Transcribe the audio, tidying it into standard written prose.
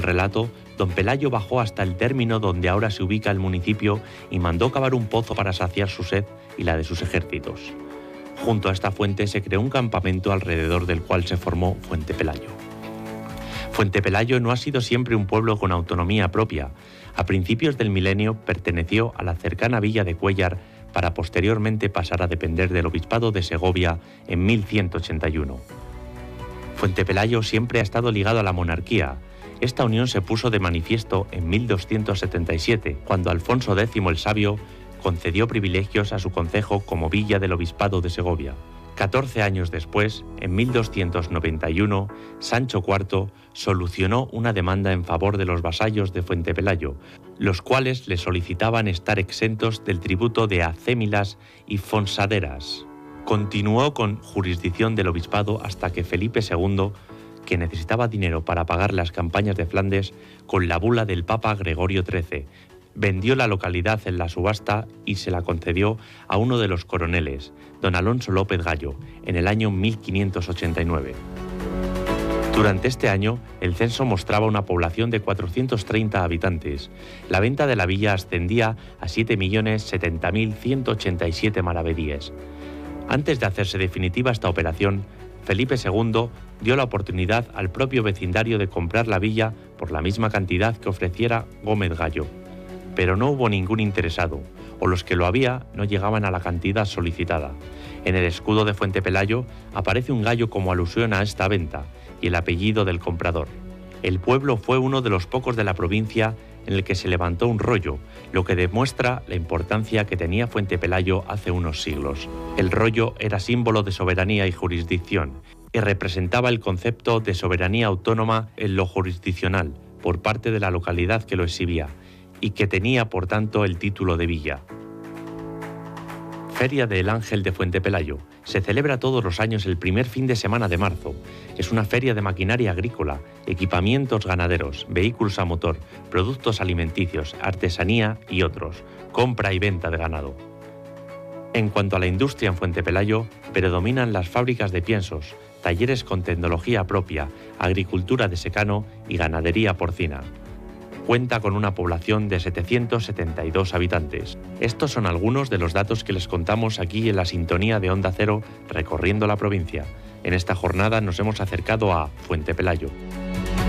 relato, don Pelayo bajó hasta el término donde ahora se ubica el municipio y mandó cavar un pozo para saciar su sed y la de sus ejércitos. Junto a esta fuente se creó un campamento alrededor del cual se formó Fuente Pelayo. Fuente Pelayo no ha sido siempre un pueblo con autonomía propia. A principios del milenio perteneció a la cercana villa de Cuéllar para posteriormente pasar a depender del obispado de Segovia en 1181. Fuente Pelayo siempre ha estado ligado a la monarquía. Esta unión se puso de manifiesto en 1277, cuando Alfonso X el Sabio concedió privilegios a su concejo como villa del obispado de Segovia. 14 años después, en 1291, Sancho IV solucionó una demanda en favor de los vasallos de Fuente Pelayo, los cuales le solicitaban estar exentos del tributo de acémilas y fonsaderas. Continuó con jurisdicción del obispado hasta que Felipe II, que necesitaba dinero para pagar las campañas de Flandes, con la bula del Papa Gregorio XIII, vendió la localidad en la subasta y se la concedió a uno de los coroneles, don Alonso López Gallo, en el año 1589. Durante este año, el censo mostraba una población de 430 habitantes. La venta de la villa ascendía a 7.070.187 maravedíes. Antes de hacerse definitiva esta operación, Felipe II dio la oportunidad al propio vecindario de comprar la villa por la misma cantidad que ofreciera Gómez Gallo. Pero no hubo ningún interesado, o los que lo había no llegaban a la cantidad solicitada. En el escudo de Fuente Pelayo aparece un gallo como alusión a esta venta y el apellido del comprador. El pueblo fue uno de los pocos de la provincia en el que se levantó un rollo, lo que demuestra la importancia que tenía Fuente Pelayo hace unos siglos. El rollo era símbolo de soberanía y jurisdicción y representaba el concepto de soberanía autónoma en lo jurisdiccional por parte de la localidad que lo exhibía, y que tenía, por tanto, el título de villa. Feria del Ángel de Fuente Pelayo. Se celebra todos los años el primer fin de semana de marzo. Es una feria de maquinaria agrícola, equipamientos ganaderos, vehículos a motor, productos alimenticios, artesanía y otros, compra y venta de ganado. En cuanto a la industria en Fuente Pelayo, predominan las fábricas de piensos, talleres con tecnología propia, agricultura de secano y ganadería porcina. Cuenta con una población de 772 habitantes. Estos son algunos de los datos que les contamos aquí en la sintonía de Onda Cero recorriendo la provincia. En esta jornada nos hemos acercado a Fuente Pelayo.